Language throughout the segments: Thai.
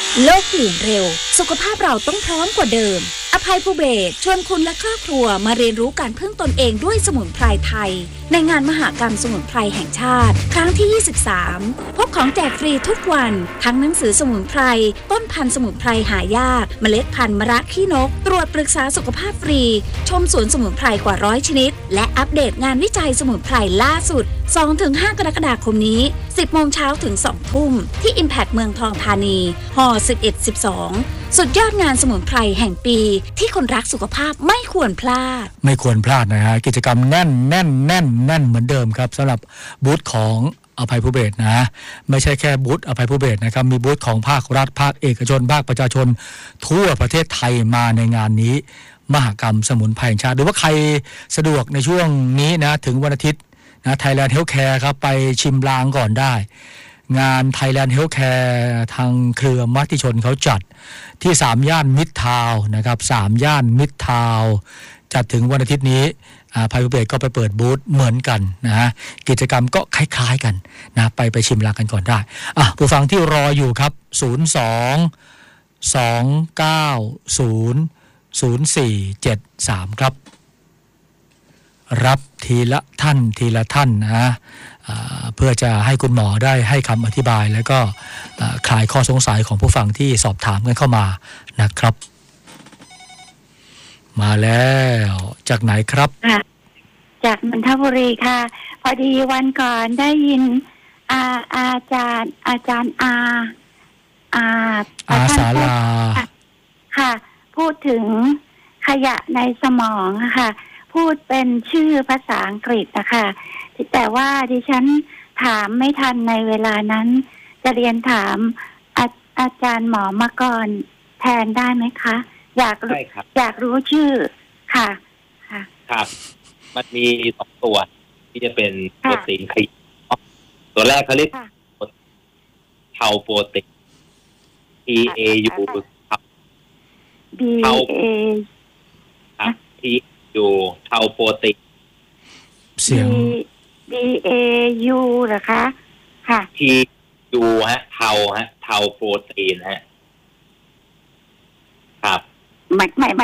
โลกเปลี่ยนเร็วสุขภาพเราต้องพร้อมกว่าเดิมอภัยภูเบศรชวนคุณและครอบครัวมาเรียนรู้การพึ่งตนเองด้วยสมุนไพรไทยในงานมหกรรมสมุนไพรแห่งชาติครั้งที่ 23 พบของแจกฟรีทุกวันทั้งหนังสือสมุนไพรต้นพันธุ์สมุนไพรหายากเมล็ดพันธุ์มะระขี้นกตรวจปรึกษาสุขภาพฟรีชมสวนสมุนไพรกว่า100ชนิดและอัปเดตงานวิจัยสมุนไพรล่าสุด 2-5 กรกฎาคมนี้ 10 โมงเช้าถึง 2 ทุ่มที่ Impact เมืองทองธานีฮ11-12 สุดยอดงานสมุนไพรแห่งปีที่คนรักสุขภาพไม่ควรพลาดนะฮะกิจกรรมแน่นเหมือนเดิมครับสำหรับบูธของอภัยภูเบศรนะไม่ใช่แค่บูธอภัยภูเบศรนะครับมีบูธของภาครัฐภาคเอกชนภาคประชาชนทั่วประเทศไทยมาในงานนี้มหกรรมสมุนไพรแห่งชาติหรือว่าใครสะดวกในช่วงนี้นะถึงวันอาทิตย์นะ Thailand Healthcare ครับไปชิมลางก่อนได้งาน Thailand Healthcare ทางเครือมติชนเขาจัดที่3ย่านมิตรทาวน์นะครับ3ย่านมิตรทาวน์จัดถึงวันอาทิตย์นี้ภัยภูเบศรก็ไปเปิดบูธเหมือนกันนะฮะกิจกรรมก็คล้ายๆกันนะไปชิมลางกันก่อนได้ผู้ฟังที่รออยู่ครับ02-290-0473ครับรับทีละท่านนะเพื่อจะให้คุณหมอได้ให้คำอธิบายแล้วก็คลายข้อสงสัยของผู้ฟังที่สอบถามกันเข้ามานะครับมาแล้วจากไหนครับจากนนทบุรีค่ะพอดีวันก่อนได้ยินอาจารย์ศาลาค่ะพูดถึงขยะในสมองค่ะพูดเป็นชื่อภาษาอังกฤษนะคะแต่ว่าดิฉันถามไม่ทันในเวลานั้นจะเรียนถามอาจารย์หมอมาก่อนแทนได้ไหมคะอยากรู้ชื่อค่ะครับมันมี2ตัวที่จะเป็นโปรตีนขยะตัวแรกเขาเรียกเทาโปรตีน TAU เทาTAU เทาโปรตีนเสียง DAU เหรอคะค่ะ TU เทาโปรตีนครับไม่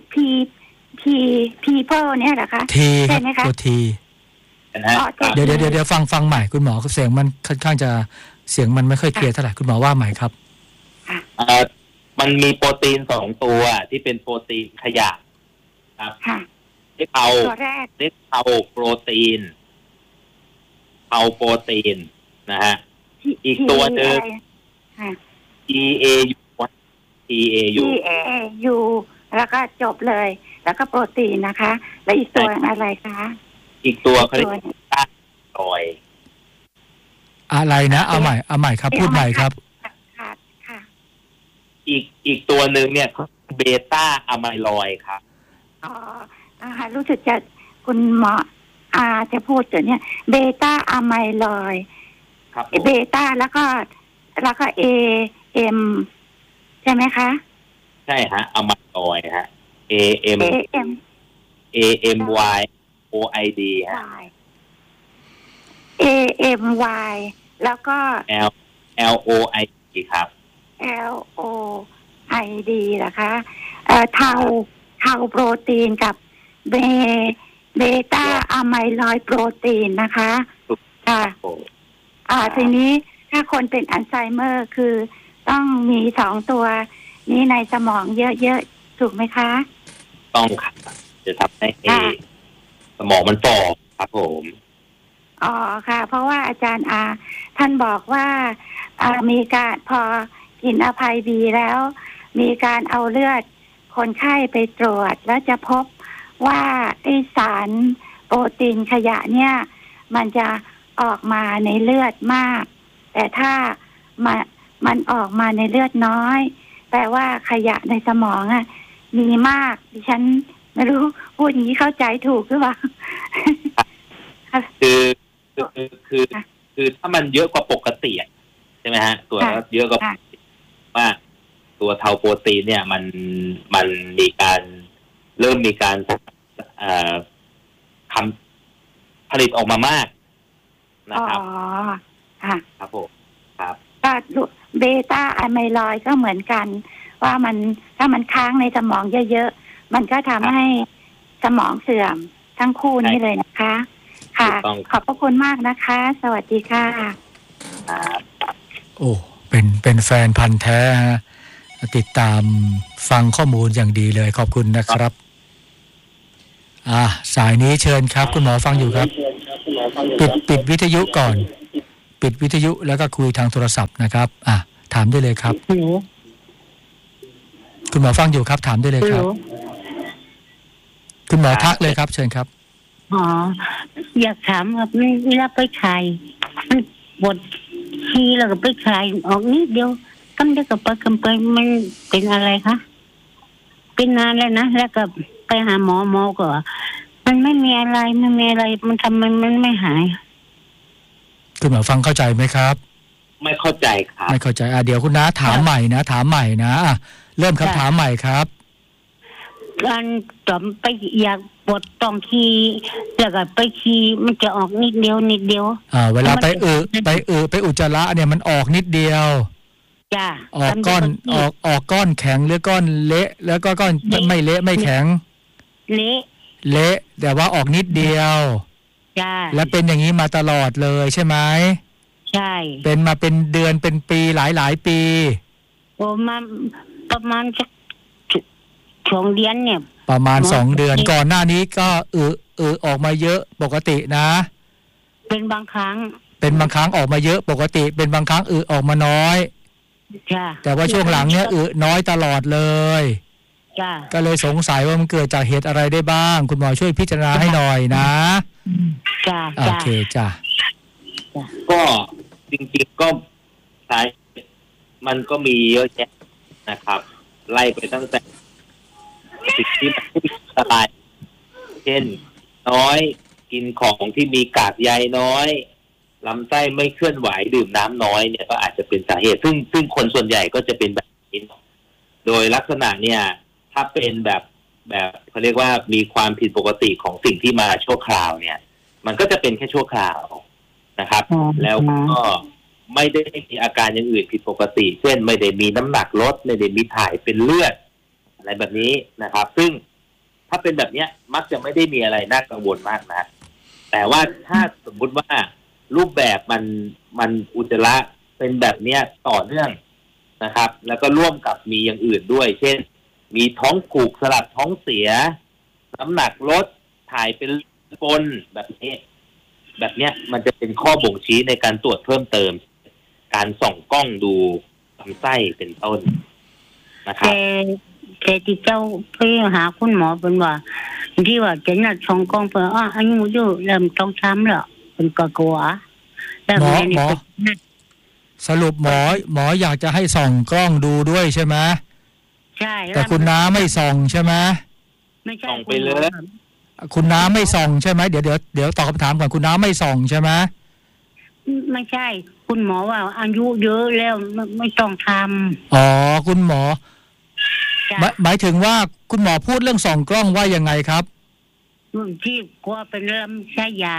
people เนี่ยเหรอคะใช่ไหมคะตัว T เดี๋ยวฟังใหม่คุณหมอเสียงมันค่อนข้างจะเสียงมันไม่ค่อยเคลียร์เท่าไหร่คุณหมอว่าใหม่ครับมันมีโปรตีน2ตัวที่เป็นโปรตีนขยะครับเรียกเทาโปรตีนนะฮะอีกตัวนึง TAU แล้วก็จบเลยแล้วก็โปรตีนนะคะแล้วอีกตัวอะไรคะอีกตัวเขาเรียกลอยอะไรนะเอาใหม่ครับพูดใหม่ครับค่ะอีกตัวนึงเนี่ยเขาเบต้าอะไมลอยครับรู้สึกจะคุณหมอจะพูดตัวเนี้ยเบต้าอะไมลอยครับเบต้าแล้วก็AM ใช่ไหมคะใช่ฮะอะไมลอยฮะ AMYOID ฮะ AMY แล้วก็ LOID ครับ LOID นะคะเทาโปรตีนกับเบต้าอะไมลอยโปรตีนนะคะค่ะทีนี้ถ้าคนเป็นอัลไซเมอร์คือต้องมี2ตัวนี้ในสมองเยอะๆถูกไหมคะต้องครับจะทำให้สมองมันฝ่อครับผมค่ะเพราะว่าอาจารย์ท่านบอกว่ามีการพอกินอภัยบีแล้วมีการเอาเลือดคนไข้ไปตรวจแล้วจะพบว่าไอสารโปรตีนขยะเนี่ยมันจะออกมาในเลือดมากแต่ถ้ามันออกมาในเลือดน้อยแปลว่าขยะในสมองมีมากดิฉันไม่รู้พูดอย่างนี้เข้าใจถูกหรือเปล่าคือถ้ามันเยอะกว่าปกติใช่ไหมฮะตัวเยอะกว่าว่าตัวเทาโปรตีนเนี่ยมันมีการเริ่มมีการผลิตออกมามากนะครับค่ะครับผมครับเบเบต้าอะไมลอยด์ก็เหมือนกันว่ามันถ้ามันค้างในสมองเยอะๆมันก็ทำให้สมองเสื่อมทั้งคู่นี้เลยนะคะค่ะขอบพระคุณมากนะคะสวัสดีค่ะโอ้เป็นแฟนพันธ์แท้ฮะติดตามฟังข้อมูลอย่างดีเลยขอบคุณนะครับสายนี้เชิญครับคุณหมอฟังอยู่ครับปิดวิทยุก่อนปิดวิทยุแล้วก็คุยทางโทรศัพท์นะครับถามได้เลยครับคุณหมอฟังอยู่ครับถามได้เลยครับคุณหมอทักเลยครับเชิญครับอยากถามครับเวลาไปขายมันบดทีแล้วก็ไปขายออกนิดเดียวกำได้กับไปมันเป็นอะไรคะเป็นนานแล้วนะแล้วก็ไปหาหมอก็มันไม่มีอะไรมันทำมันไม่หายคุณหมอฟังเข้าใจไหมครับไม่เข้าใจครับไม่เข้าใจเดี๋ยวคุณน้าถามใหม่นะเริ่มคำถามใหม่ครับการต่อไปอยากปวดต้องคีแล้วก็ไปคีมันจะออกนิดเดียวเวลาไปอุจจาระเนี่ยมันออกนิดเดียวจ้ะออกก้อนแข็งหรือก้อนเละแล้วก็ก้อนไม่เละไม่แข็งเละแต่ว่าออกนิดเดียวจ้ะและเป็นอย่างนี้มาตลอดเลยใช่ไหมใช่เป็นมาเป็นเดือนเป็นปีหลายปีมาประมาณสัก2 เดือนเนี่ยประมาณ2 เดือนก่อนหน้านี้ก็ออกมาเยอะปกตินะเป็นบางครั้งออกมาเยอะปกติเป็นบางครั้งออกมาน้อยจ้ะแต่ว่าช่วงหลังเนี่ยน้อยตลอดเลยจ้ะก็เลยสงสัยว่ามันเกิดจากเหตุอะไรได้บ้างคุณหมอช่วยพิจารณาให้หน่อยนะจ้ะโอเคจ้ะก็จริงๆก็สายมันก็มีเยอะแยะนะครับไล่ไปตั้งแต่สิ่งที่มันไม่อันตรายเช่นน้อยกินของที่มีกากใยน้อยลำไส้ไม่เคลื่อนไหวดื่มน้ำน้อยเนี่ยก็อาจจะเป็นสาเหตุซึ่งคนส่วนใหญ่ก็จะเป็นแบบนี้โดยลักษณะเนี่ยถ้าเป็นแบบเขาเรียกว่ามีความผิดปกติของสิ่งที่มาชั่วคราวเนี่ยมันก็จะเป็นแค่ชั่วคราวนะครับแล้วก็ไม่ได้มีอาการอย่างอื่นผิดปกติเช่นไม่ได้มีน้ำหนักลดไม่ได้มีถ่ายเป็นเลือดอะไรแบบนี้นะครับซึ่งถ้าเป็นแบบนี้มักจะไม่ได้มีอะไรน่ากังวลมากนะแต่ว่าถ้าสมมุติว่ารูปแบบมันอุจจาระเป็นแบบนี้ต่อเนื่องนะครับแล้วก็ร่วมกับมีอย่างอื่นด้วยเช่นมีท้องผูกสลับท้องเสียน้ำหนักลดถ่ายเป็นปนแบบนี้มันจะเป็นข้อบ่งชี้ในการตรวจเพิ่มเติมการส่องกล้องดูลำไส้เป็นต้นนะครับแต่ที่เจ้าไปหาคุณหมอเป็นว่าที่ว่าจะนัดส่องกล้องเพื่ออายุเยอะเริ่มต้องช้ำแล้วเป็นกลัวหมอสรุปหมออยากจะให้ส่องกล้องดูด้วยใช่ไหมใช่แต่คุณน้าไม่ส่องใช่ไหมไม่ใช่ส่องไปเลยคุณน้าไม่ส่องใช่ไหมเดี๋ยวตอบคำถามก่อนคุณน้าไม่ส่องใช่ไหมไม่ใช่คุณหมอว่าอายุเยอะแล้วไม่ต้องทำคุณหมอหมายถึงว่าคุณหมอพูดเรื่องส่องกล้องว่ายังไงครับที่กลัวเป็นลำไส้ใหญ่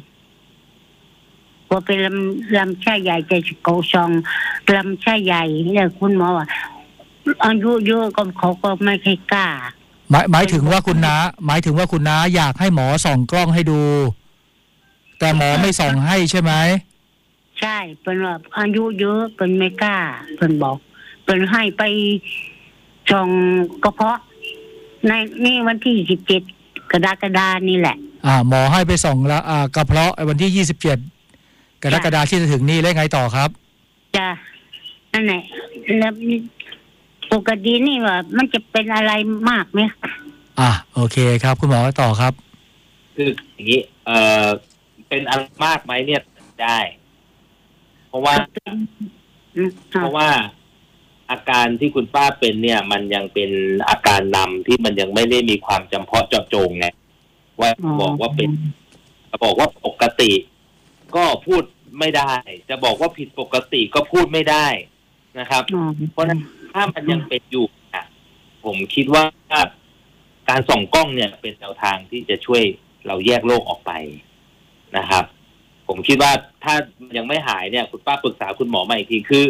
กลัวเป็นลำไส้ใหญ่จะโกซองลำไส้ใหญ่แล้วคุณหมอว่าอายุเยอะก็เขาก็ไม่ค่อยกล้าหมายถึงว่าคุณน้าอยากให้หมอส่องกล้องให้ดูแต่หมอไม่ส่องให้ใช่ไหมใช่เป็นว่าอายุเยอะเป็นไม่กล้าเป็นบอกเป็นให้ไปส่องกระเพาะในนี่วันที่27 กรกฎาคมนี่แหละหมอให้ไปส่องแล้วกระเพาะวันที่27 กรกฎาคมที่จะถึงนี่แล้วไงต่อครับจ้ะนั่นแหละแล้วปกตินี่ว่ามันจะเป็นอะไรมากไหมโอเคครับคุณหมอต่อครับคืออย่างนี้เป็นอะไรมากไหมเนี่ยได้เพราะว่าอาการที่คุณป้าเป็นเนี่ยมันยังเป็นอาการนำที่มันยังไม่ได้มีความจำเพาะเจาะจงไงว่าบอกว่าเป็นบอกว่าปกติก็พูดไม่ได้จะบอกว่าผิดปกติก็พูดไม่ได้นะครับเพราะฉะนั้นถ้ามันยังเป็นอยู่ผมคิดว่าการส่องกล้องเนี่ยเป็นแนวทางที่จะช่วยเราแยกโรคออกไปนะครับผมคิดว่าถ้ายังไม่หายเนี่ยคุณป้าปรึกษาคุณหมอใหม่อีกทีคือ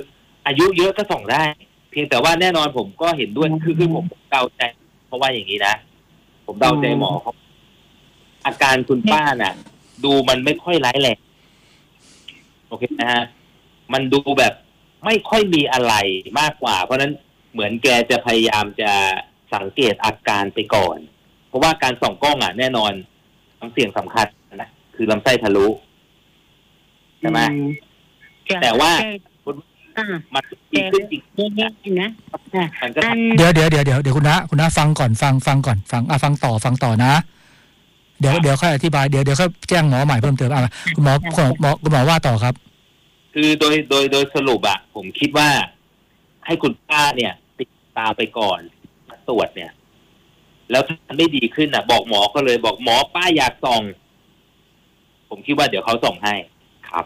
อายุเยอะก็ส่องได้ เพียงแต่ว่าแน่นอนผมก็เห็นด้วยคือผมเดาใจเพราะว่าอย่างนี้นะผมเดาใจหมอเขาอาการคุณป้าน่ะ ดูมันไม่ค่อยร้ายแรงโอเคนะฮะมันดูแบบไม่ค่อยมีอะไรมากกว่าเพราะนั้นเหมือนแกจะพยายามจะสังเกตอาการไปก่อนเพราะว่าการส่องกล้องอ่ะแน่นอนความเสี่ยงสำคัญนะคือลำไส้ทะลุใช่ไหมแต่ว่ามันดีขึ้นจริงนะมันก็เดี๋ยวคุณน้าฟังก่อนฟังก่อนฟังต่อนะเดี๋ยวค่อยอธิบายเดี๋ยวค่อยแจ้งหมอใหม่เพิ่มเติมคุณหมอว่าต่อครับคือโดยสรุปอะผมคิดว่าให้คุณป้าเนี่ยติดตามไปก่อนตรวจเนี่ยแล้วถ้ามันไม่ดีขึ้นอะบอกหมอก็เลยบอกหมอป้าอยากส่องผมคิดว่าเดี๋ยวเขาส่องให้ครับ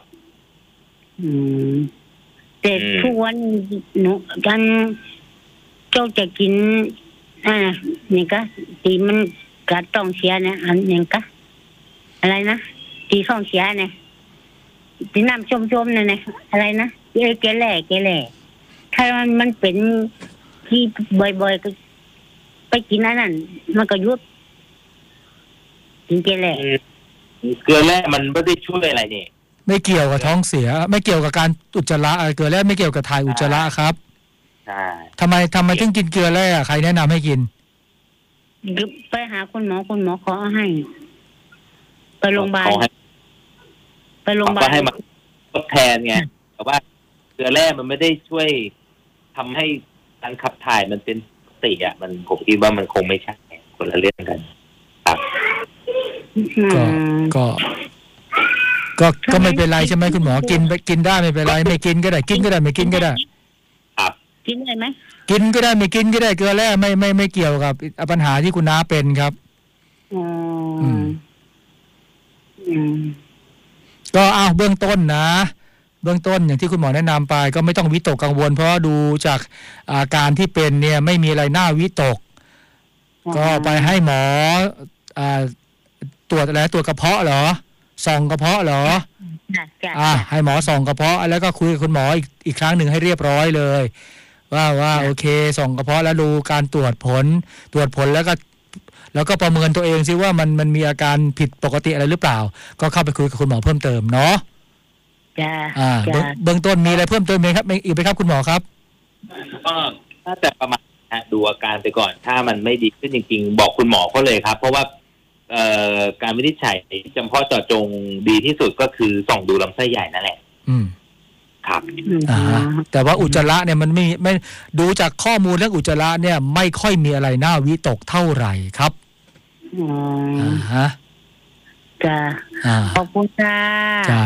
แต่ทุกวันหนูกันเจ้าจะกินนี่ก็ตีมันกัดต้องเสียนะอันนี้ก็อะไรนะตีท้องเสียเนี่ยตีน้ำชมเนี่ยนะอะไรนะแกแหล่ถ้ามันเป็นที่บ่อยๆก็ไปกินนั่นมันก็ยุบกินแกแหล่เกลือแร่มันไม่ได้ช่วยอะไรนี่ไม่เกี่ยวกับท้องเสียไม่เกี่ยวกับการอุจจาระเกลือแร่ไม่เกี่ยวกับถ่ายอุจจาระครับใช่ทำไมถึงกินเกลือแร่ใครแนะนำให้กินไปหาคุณหมอขอให้ไปโรงพยาบาลก็ให้มาทดแทนไงแต่ว่าเกลือแร่มันไม่ได้ช่วยทำให้การขับถ่ายมันเป็นปกติอ่ะมันผมคิดว่ามันคงไม่ใช่คนละเรื่องกันครับก็ไม่เป็นไรใช่ไหมคุณหมอกินได้ไม่เป็นไรไม่กินก็ได้กินก็ได้ไม่กินก็ได้ครับกินได้ไหมกินก็ได้ไม่กินก็ได้เกลือแร่ไม่เกี่ยวกับปัญหาที่คุณน้าเป็นครับก็เบื้องต้นนะเบื้องต้นอย่างที่คุณหมอแนะนำไปก็ไม่ต้องวิตกกังวลเพราะดูจากอาการที่เป็นเนี่ยไม่มีอะไรน่าวิตกก็ไปให้หมอตรวจอะไรตรวจกระเพาะเหรอส่องกระเพาะเหรอให้หมอส่องกระเพาะแล้วก็คุยกับคุณหมออีกครั้งหนึ่งให้เรียบร้อยเลยว่าโอเคส่องกระเพาะแล้วดูการตรวจผลแล้วก็ประเมินตัวเองซิว่ามันมีอาการผิดปกติอะไรหรือเปล่าก็เข้าไปคุยกับคุณหมอเพิ่มเติมเนาะเบื้องต้นมีอะไรเพิ่มเติมไหมครับอีกไหมครับคุณหมอครับก็ถ้าแต่ประมาณดูอาการไปก่อนถ้ามันไม่ดีขึ้นจริงๆบอกคุณหมอเขาเลยครับเพราะว่าการวินิจฉัยจำเพาะเจาะจงดีที่สุดก็คือส่องดูลำไส้ใหญ่นั่นแหละครับแต่ว่าอุจจาระเนี่ยมันไม่ดูจากข้อมูลเรื่องอุจจาระเนี่ยไม่ค่อยมีอะไรน่าวิตกเท่าไหร่ครับจ้าขอบคุณค่ะจ้า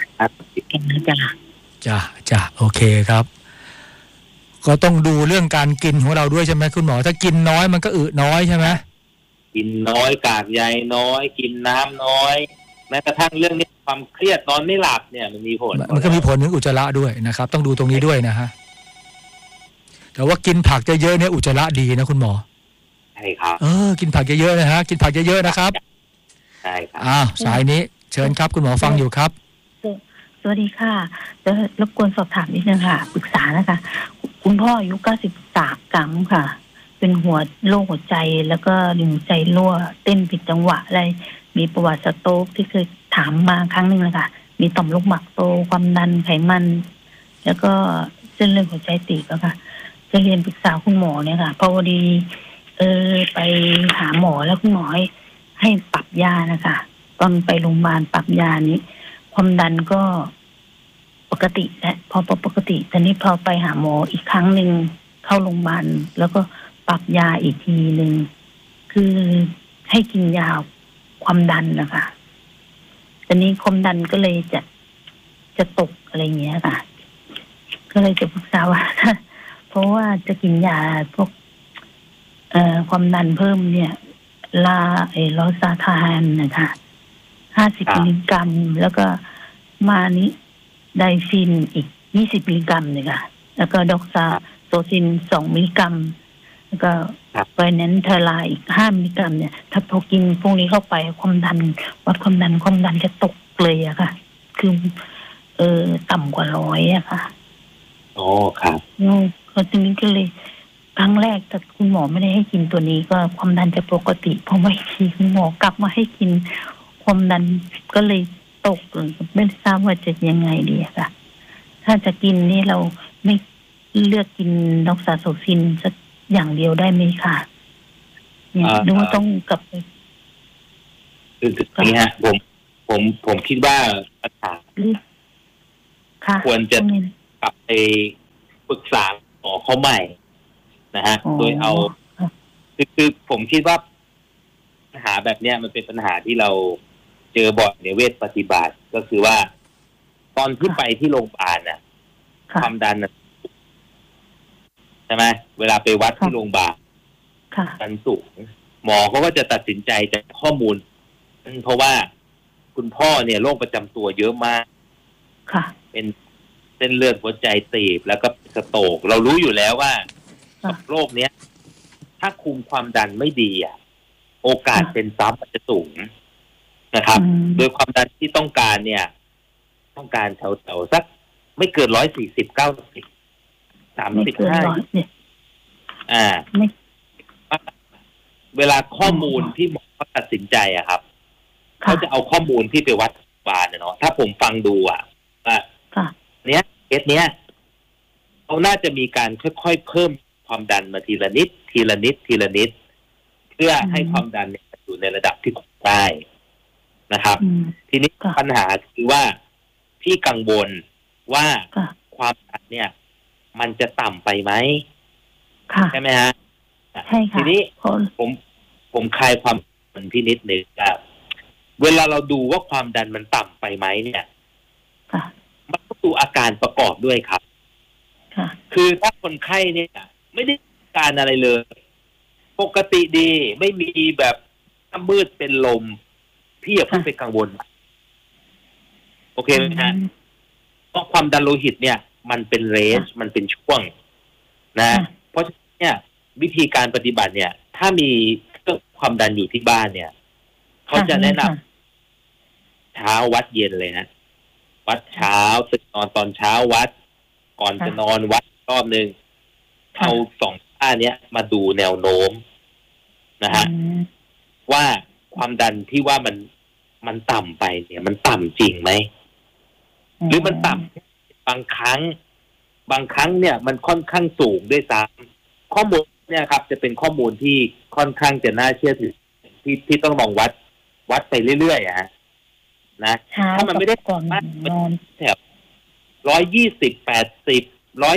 โอเคครับก็ต้องดูเรื่องการกินของเราด้วยใช่ไหมคุณหมอถ้ากินน้อยมันก็อึน้อยใช่ไหมกินน้อยกากใยน้อยกินน้ำน้อยแม้กระทั่งเรื่องนี้ความเครียดนอนไม่หลับเนี่ยมันมีผลมันก็มีผลถึงอุจจาระด้วยนะครับต้องดูตรงนี้ด้วยนะฮะแต่ว่ากินผักเยอะๆเนี่ยอุจจาระดีนะคุณหมอใช่ครับกินผักเยอะๆนะฮะกินผักเยอะๆนะครับใช่ครับสายนี้เชิญครับคุณหมอฟังอยู่ครับสวัสดีค่ะจะรบกวนสอบถามนิดนึงค่ะปรึกษานะคะคุณพ่ออายุ93กรัมค่ะเป็นโรคหัวใจแล้วก็หัวใจรั่วเต้นผิดจังหวะอะไรมีประวัติสโตรกที่เคยถามมาครั้งนึงแล้วค่ะมีต่อมลูกหมากโตความดันไขมันแล้วก็เส้นเลือดหัวใจตีบแล้วค่ะจะเรียนปรึกษาคุณหมอเนี่ยค่ะพอดีไปหาหมอแล้วคุณหมอให้ปรับยานะคะตอนไปโรงพยาบาลปรับยานี้ความดันก็ปกติและพอปกติแต่นี้พอไปหาหมออีกครั้งหนึ่งเข้าโรงพยาบาลแล้วก็ปรับยาอีกทีหนึ่งคือให้กินยาความดันนะคะตอนนี้ความดันก็เลยจะตกอะไรเงี้ยค่ะก็เลยจะปรึกษาว่าเพราะว่าจะกินยาพวกความดันเพิ่มเนี่ยลอซาทานนะคะ50 มิลลิกรัมแล้วก็มานิไดฟินอีก20 มิลลิกรัมเนี่ยค่ะแล้วก็ดอกซาโซซิน2 มิลลิกรัมแล้วก็ไวนั้นเทอราอีก5 มิลลิกรัมเนี่ยถ้าพอกินพวกนี้เข้าไปความดันวัดความดันจะตกเลยอะค่ะคือต่ำกว่า100อะค่ะอ๋อครับก็ทีนี้ก็เลยครั้งแรกแต่คุณหมอไม่ได้ให้กินตัวนี้ก็ความดันจะปกติพอไม่ทีคุณหมอกลับมาให้กินความดันก็เลยตกไม่ทราบว่าจะยังไงดีค่ะถ้าจะกินนี่เราไม่เลือกกินดอกซาโซซินสักอย่างเดียวได้ไหมค่ะเนี่ยหรือว่าต้องกลับไปคืออย่างนี้ฮะผมคิดว่าปัญหาควรจะกลับไปปรึกษาหมอเขาใหม่นะฮะโดยเอาคือผมคิดว่าปัญหาแบบเนี้ยมันเป็นปัญหาที่เราเจอบ่อยในเวชปฏิบัติก็คือว่าตอนที่ไปที่โรงพยาบาลน่ะความดันใช่ไหมเวลาไปวัดที่โรงพยาบาลดันสูงหมอเขาก็จะตัดสินใจจากข้อมูลเพราะว่าคุณพ่อเนี่ยโรคประจำตัวเยอะมากเป็นเส้นเลือดหัวใจตีบแล้วก็สโตรกเรารู้อยู่แล้วว่าโรคเนี้ยถ้าคุมความดันไม่ดีโอกาสเป็นซ้ำอาจจะสูงนะครับโดยความดันที่ต้องการเนี่ยต้องการแถวๆสักไม่เกิน140 90 35เวลาข้อมูลที่หมอเขาตัดสินใจครับเขาจะเอาข้อมูลที่ไปวัดบาลเนาะถ้าผมฟังดูว่าเนี้ยเคสเนี้ยเขาน่าจะมีการค่อยๆเพิ่มความดันมาทีละนิดทีละนิดทีละนิดเพื่อให้ความดันเนี่ยอยู่ในระดับที่ควรได้นะครับทีนี้ปัญหาคือว่าพี่กังวลว่าความดันเนี่ยมันจะต่ำไปไหมใช่ไหมฮะทีนี้ผมคลายความกังวลพี่นิดนึงครับเวลาเราดูว่าความดันมันต่ำไปไหมเนี่ยมันต้องดูอาการประกอบด้วยครับคือถ้าคนไข้เนี่ยไม่ได้การอะไรเลยปกติดีไม่มีแบบน้ำมืดเป็นลมพี่อย่าเพิ่งไปกังวลโอเคไหมฮะเพราะความดันโลหิตเนี่ยมันเป็นเรนจ์มันเป็นช่วงนะเพราะฉะนั้นเนี่ยวิธีการปฏิบัติเนี่ยถ้ามีเครื่องความดันอยู่ที่บ้านเนี่ยเขาจะแนะนำเช้าวัดเย็นเลยนะวัดเช้าตื่นนอนตอนเช้าวัดก่อนจะนอนวัดรอบนึงเอา2 ท่าเนี้ยมาดูแนวโน้มนะฮะว่าความดันที่ว่ามันต่ำไปเนี่ยมันต่ำจริงไหมหรือมันต่ำบางครั้งเนี่ยมันค่อนข้างสูงด้วยซ้ำข้อมูลเนี่ยครับจะเป็นข้อมูลที่ค่อนข้างจะน่าเชื่อถือที่ต้องลองวัดไปเรื่อยๆนะถ้ามันไม่ได้ก่อนนอนแถบ120 80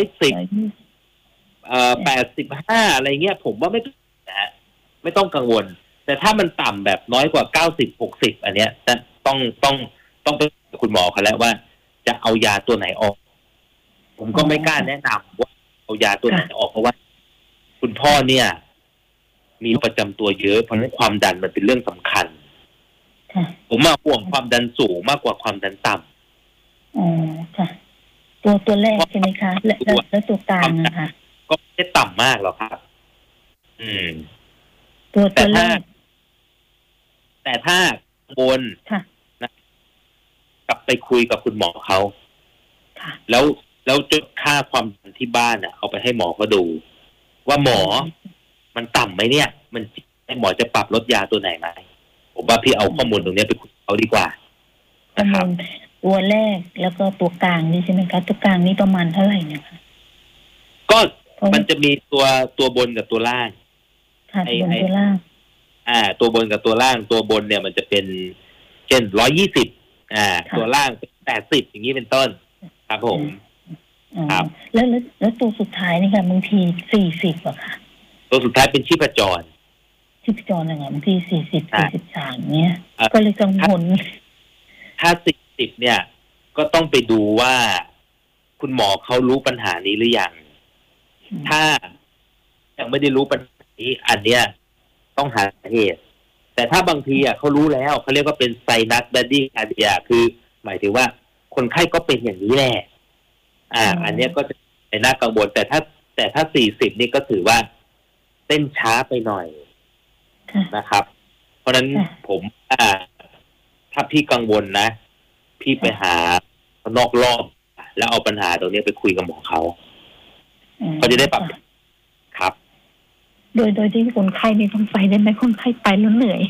110 85อะไรเงี้ยผมว่าไม่นะฮะไม่ต้องกังวลแต่ถ้ามันต่ำแบบน้อยกว่า90 60อันเนี้ยต้องไปคุณหมอเขาแล้วว่าจะเอายาตัวไหนออกผมก็ไม่กล้าแนะนำว่าเอายาตัวไหนออกเพราะว่าคุณพ่อเนี่ยมีประจำตัวเยอะเพราะฉะนั้นความดันมันเป็นเรื่องสำคัญผมมาห่วงความดันสูงมากกว่าความดันต่ำอ๋อค่ะตัวแรกใช่ไหมคะแล้วตัวกลางนะคะก็ไม่ได้ต่ำมากหรอกครับตัวแรกแต่ถ้าบนนะกลับไปคุยกับคุณหมอเขาแล้วจดค่าความดันที่บ้านเอาไปให้หมอเขาดูว่าหมอมันต่ำไหมเนี่ยมันให้หมอจะปรับลดยาตัวไหนไหมผมว่าพี่เอาข้อมูลตรงนี้ไปคุยเขาดีกว่านะครับตัวแรกแล้วก็ตัวกลางนี่ใช่ไหมคะตัวกลางนี่ประมาณเท่าไหร่นะคะก็มันจะมีตัวบนกับตัวล่างค่ะตัวล่างตัวบนกับตัวล่างตัวบนเนี่ยมันจะเป็นเช่น120ตัวล่างเป็น80อย่างนี้เป็นต้นครับผมครับแล้วตัวสุดท้ายนี่ค่ะบางที40อ่ะค่ะตัวสุดท้ายเป็นชีพจรอะไรบางที40 43เนี้ยก็เลยกังวลถ้า40เนี่ยก็ต้องไปดูว่าคุณหมอเขารู้ปัญหานี้หรือยังถ้ายังไม่ได้รู้ปัญหานี้อันเนี้ยต้องหาเหตุแต่ถ้าบางทีเขารู้แล้วเขาเรียกว่าเป็นไซนัสแบดดี้คาร์เดียคือหมายถึงว่าคนไข้ก็เป็นอย่างนี้แหละอันเนี้ยก็จะเป็นน่ากังวลแต่ถ้า40นี่ก็ถือว่าเต้นช้าไปหน่อยนะครับเพราะฉะนั้นผมถ้าพี่กังวลนะพี่ไปหานอกรอบแล้วเอาปัญหาตรงนี้ไปคุยกับหมอเขาจะได้ปรับครับโดยที่คนไข้นี่ต้องไปได้ไหมคนไข้ไปแล้วเหนื่อย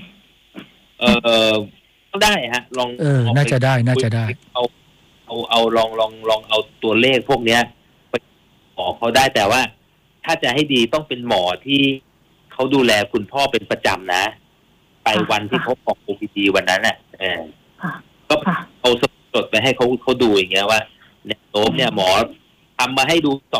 ก็ได้ฮะลองน่าจะได้เอาลองเอาตัวเลขพวกเนี้ยไปหมอเขาได้แต่ว่าถ้าจะให้ดีต้องเป็นหมอที่เขาดูแลคุณพ่อเป็นประจำนะไปวันที่เขาออก OPD วันนั้นน่ะก็เอาสดไปให้เขาดูอย่างเงี้ยว่าเนี่ยโน้มเนี่ยหมอทำมาให้ดู